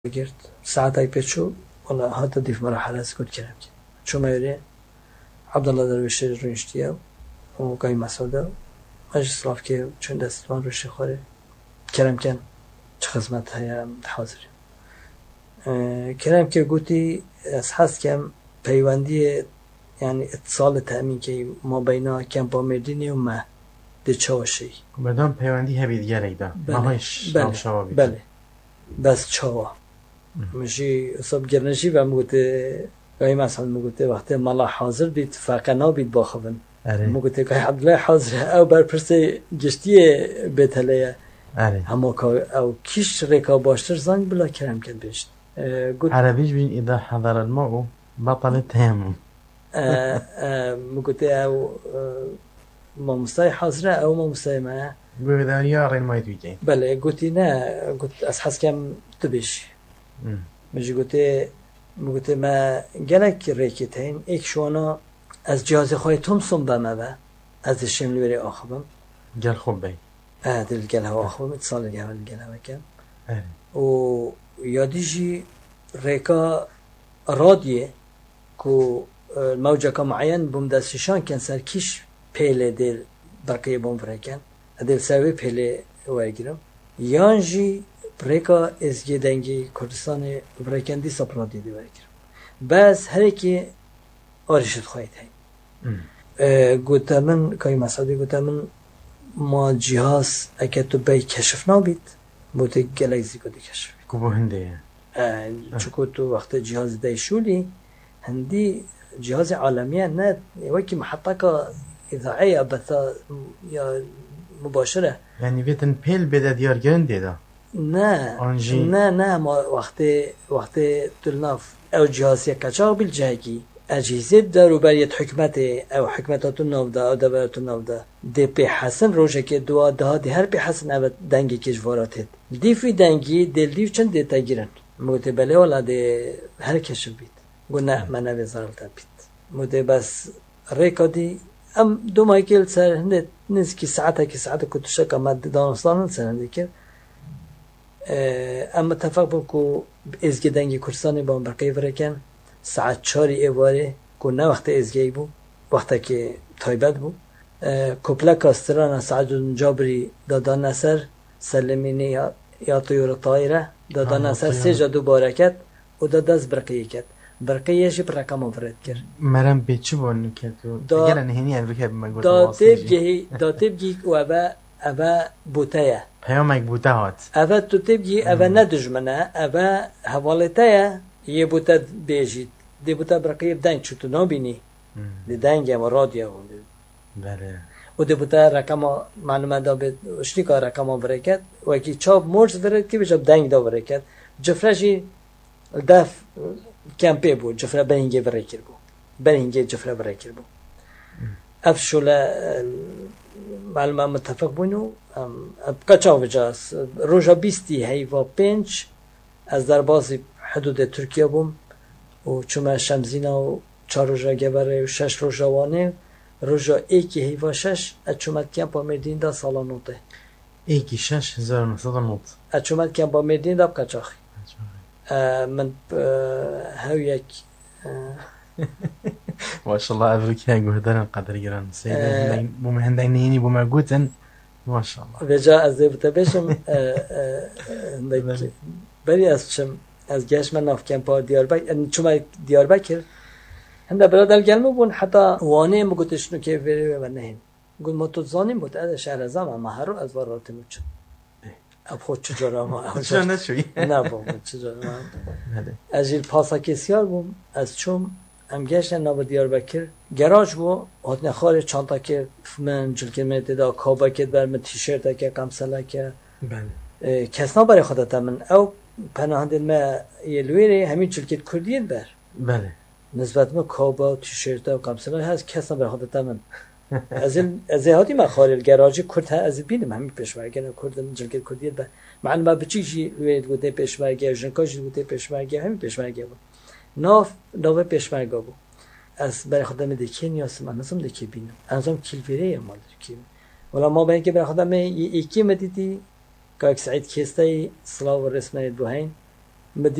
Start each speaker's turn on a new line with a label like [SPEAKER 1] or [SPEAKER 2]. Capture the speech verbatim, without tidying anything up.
[SPEAKER 1] گرت ساعتای پیچو ولی حتی دیف مرحله است کد کردم که چون میاره عبدالله درویش رنجتیه و قایم مسعوده مجلس راف که چون دستمان روش خوره کردم کن چه خدمت هیا حاضر کردم که گویی از هست کم پیوندی یعنی اتصال تأمین که ما بینا کم با مردینی و ما دچوشی
[SPEAKER 2] بدون پیوندی هبید گره دا ما هیچ نامشوا بید
[SPEAKER 1] بله بس چوا مشي اصاب گرنشی و مگوته گاهی مثلا مگوته وقتی مالا حاضر بید فقنا بید باخبن مگوته گاهی عبدالله حاضر او بر پرسه گشتی بتلیه همه که او کیش رکا باشتر زنگ بلا کرم کن بشت
[SPEAKER 2] عربیش بین اذا حضر الماء بطل التيمم
[SPEAKER 1] مگوته او ما مستای حاضره او ما مستای ما
[SPEAKER 2] گوی داریا رین ماید بیجین
[SPEAKER 1] بله گوتی نه گوت از حس کم تبش مجی گوته مگوته ما گلک ریکتین ایک شوانا از جهاز خواهی تومسون بمه با از شملی بری آخبم
[SPEAKER 2] گل خوب بی
[SPEAKER 1] اه دل گل هوا آخبم اتصال گل هوا گل هوا کم و یادیجی ریکا رادیه که الموجه که معین بمدستشان کن سر کش پیله دل برقیه بوم فرکن دل سروی پیله وایگیرم یانجی ریکا ازگی دنگی کردستان فرکن دی سپرادی دی وایگیرم بس هر کی آرشت خواهید هی گوته من که مسعودی گوته من ما جهاز اگه تو بی کشف نابید بوده گلگزی کدی کشف
[SPEAKER 2] کو بو هنده
[SPEAKER 1] چکو تو وقت جهاز دیشولی هندی جهاز عالمیه نه وکی محطه که اذاعیه بثا یا مباشره
[SPEAKER 2] یعنی بیتن پیل بده دیار گرنده دا
[SPEAKER 1] نه
[SPEAKER 2] آنجی
[SPEAKER 1] نه نه ما وقتی وقتی تلناف او جهاز یک کچاق بیل جاگی اجهزه دارو بریت حکمت او حکمتاتون نودا او دبراتون نودا دی پی حسن روشه که دوا ده دی هر پی حسن او دنگی کشوراتت دی فی دنگی دل دیو چند دیتا گیرن موتی بله والا دی هر کشو بید گو نه من او زارلتا بید موتی بس ریکا دی ام دو مایکل سر هنده نیز که ساعته که ساعته کتوشه که مد دانستانن سر هنده که ام متفق بو که ازگی دنگی کرسانی با برقی فرکن ساعت چاری ایواره که نه وقت ازگی بو وقتا که تایبت بو کپلا کاستران سعد جابری دادان نصر سلمینی یا طیور طایره دادان نصر سه جا دو بارکت و داداز برقیه کت برقیه شی پر رقم آفرد کرد
[SPEAKER 2] مرم بیچی بانو کتو اگر نهینی هم بکر بمگوت
[SPEAKER 1] دا تبگی دا تبگی و اوه اوه بوتایه
[SPEAKER 2] پیام اک بوته هات
[SPEAKER 1] اوه تو تبگی اوه ندجمنه اوه حوالتایه یه بوته بیجید دی بوته برقیه بدنگ چوتو نابینی دی دنگ هم رادیه هم
[SPEAKER 2] بله
[SPEAKER 1] و دی بوته رقم معلومه دا بید اشتی که رقم ها برکت و اکی چاب مرز برد که بجاب دنگ دا برکت جفرشی دف کمپی بود جفره برینگه برکر بود برینگه جفره برکر بود افشوله معلومه متفق بونو بقچاو بجاس روژا بیستی هیوا پنج از در بازی حدود ترکیه بوم و چوم شمزینا و چار روژا گبره و شش روژا وانه روژا ایکی هیوا شش اچومت کم با مردین دا سالا نوته
[SPEAKER 2] ایکی شش هزار نوصد نوت
[SPEAKER 1] اچومت کم با مردین دا بقچاخی من هاو یک
[SPEAKER 2] ماشاءالله افریقیا گوهدارن قدر گران سیده بوم هندای نهینی بوم گوتن ماشاءالله
[SPEAKER 1] بجا از دیبتا بشم بری از چم از گشت من ناف کمپا دیاربکر چون دیاربکر هنده برادر گلمه بون حتی وانه مگوتشنو که بری و نهین گون ما تو زانیم بود از شهر زمان ما هر رو از وارات موچن اب خود چجورا ما
[SPEAKER 2] چرا نشوی؟
[SPEAKER 1] نه بابا چجورا ما از جیل پاسا کسیار بوم از چوم هم گشت ناب دیاربکر گراج بو هات نخار چانتا که من جلکه میده دا کابا که بر من تیشرت که قمصله که
[SPEAKER 2] بله
[SPEAKER 1] کسنا برای خودتا من او پناهنده ما یه لویره همین جلکه کردید بر
[SPEAKER 2] بله
[SPEAKER 1] نسبت ما کابا تیشرت و قمصله هست کسنا برای خودتا من از این از هاتی ما خارج گراجی کرد از بینم همین پیشورگی کردن جلکه کردید بر معلوم با بچیشی لویره گوته پیشورگی جنکاش گوته پیشورگی همین پیشورگی بود ناف ناف پیشمرگا بود از برای خودم دکی نیاز من نزم دکی بینم انزام کلفیره مال دکی ولی ما به اینکه برای خودم یکی مدیدی که سعید کیسته صلاح و رسم دوهین مدی